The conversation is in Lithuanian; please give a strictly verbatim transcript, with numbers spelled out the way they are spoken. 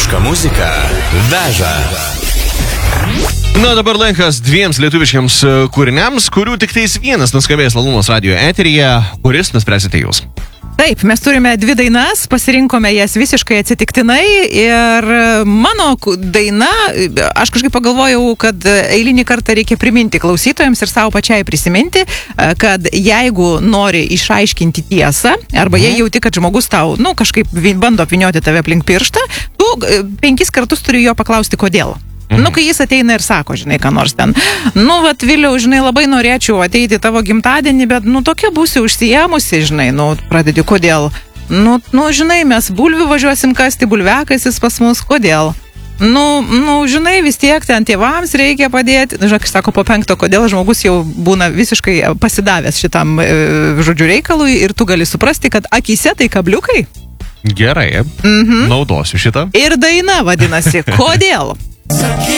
Lietuviška muzika veža. Na, dabar laikas dviems lietuviškiams kūriniams, kurių tik tais vienas nuskambės Lalumos radio eteryje, kuris nuspręsite jūs. Taip, mes turime dvi dainas, pasirinkome jas visiškai atsitiktinai ir mano daina, aš kažkaip pagalvojau, kad eilinį kartą reikia priminti klausytojams ir savo pačiai prisiminti, kad jeigu nori išaiškinti tiesą, arba jei jauti, kad žmogus tau, nu, kažkaip bando apvynioti tave aplink pirštą, tu penkis kartus turi jo paklausti, kodėl. Mhm. Nu, kai jis ateina ir sako, žinai, ką nors ten. Nu, vat, Viliau, žinai, labai norėčiau ateiti tavo gimtadienį, bet, nu, tokia būsi užsiėmusi, žinai, nu, pradedi, kodėl? Nu, nu, žinai, mes bulvių važiuosim kasti, bulviakasis pas mus, kodėl? Nu, nu, žinai, vis tiek ten tėvams reikia padėti. Žinai, sako, po penkto, kodėl žmogus jau būna visiškai pasidavęs šitam, žodžiu, reikalui ir tu gali suprasti, kad akyse tai kabliukai. Gerai, Mhm. naudosiu šitą. Ir daina vadinasi, kodėl? Sakyk